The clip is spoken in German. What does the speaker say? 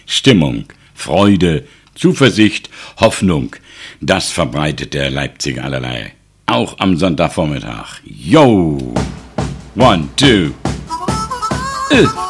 Stimmung, Freude, Zuversicht, Hoffnung. Das verbreitet der Leipziger allerlei. Auch am Sonntagvormittag. Yo! 1, 2.